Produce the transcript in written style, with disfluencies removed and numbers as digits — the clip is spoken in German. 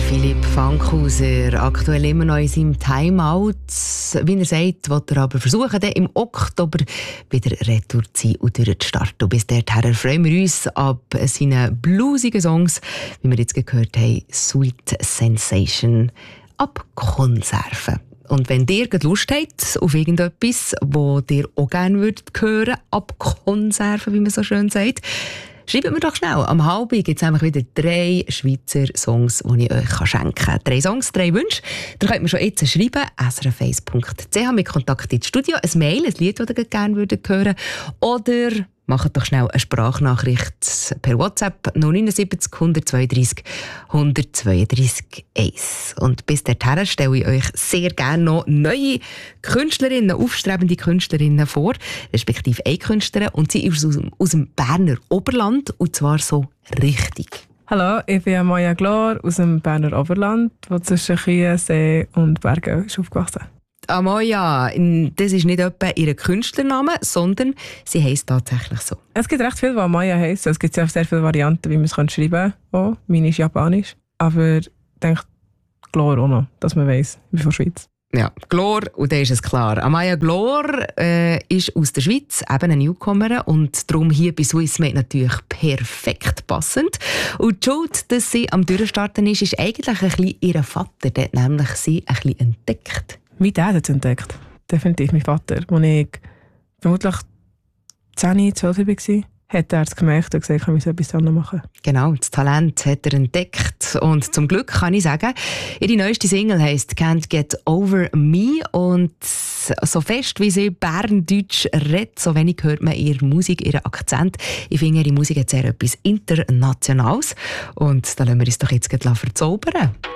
Philipp Fankhauser, aktuell immer noch in seinem Timeout. Wie er sagt, will er aber versuchen, dann im Oktober wieder retour zu sein und durchzustarten. Und bis dahin freuen wir uns ab seinen bluesigen Songs, wie wir jetzt gehört haben, Sweet Sensation, ab Konserven. Und wenn ihr Lust habt auf irgendetwas, das ihr auch gerne hören würdet, ab Konserven, wie man so schön sagt, schreibt mir doch schnell. Am halben gibt es nämlich wieder 3 Schweizer Songs, die ich euch schenken kann. 3 Songs, 3 Wünsche. Da könnt ihr schon jetzt schreiben, srf1.ch mit Kontakt ins Studio, ein Mail, ein Lied, das ihr gerne hören würdet. Oder macht doch schnell eine Sprachnachricht per WhatsApp 079 132 132 1. Und bis dahin stelle ich euch sehr gerne noch neue Künstlerinnen, aufstrebende Künstlerinnen vor, respektive eine Künstlerin. Und sie ist aus dem Berner Oberland, und zwar so richtig. Hallo, ich bin Maya Glor aus dem Berner Oberland, wo zwischen Kühen, See und Bergen ist aufgewachsen. Amaya, das ist nicht etwa ihr Künstlername, sondern sie heisst tatsächlich so. Es gibt recht viel, was Maya heisst. Es gibt sehr viele Varianten, wie man es schreiben kann. Meine ist japanisch. Aber ich denke, Glor auch noch, dass man weiss, wie von der Schweiz. Ja, Glor, und da ist es klar. Amaya Glor ist aus der Schweiz, eben eine Newcomerin, und darum hier bei Swissmade natürlich perfekt passend. Und die Schuld, dass sie am Durchstarten ist eigentlich ein bisschen ihr Vater, der hat nämlich sie ein bisschen entdeckt. Wie der hat es entdeckt? Definitiv mein Vater. Als ich vermutlich 10, 12 war, hat er es gemerkt und gesagt, ich muss etwas anderes machen. Genau, das Talent hat er entdeckt. Und zum Glück kann ich sagen, ihre neueste Single heisst «Can't Get Over Me». Und so fest, wie sie Berndeutsch redet, so wenig hört man ihre Musik, ihren Akzent. Ich finde, ihre Musik hat sehr etwas Internationales. Und da lassen wir uns doch jetzt gleich verzaubern.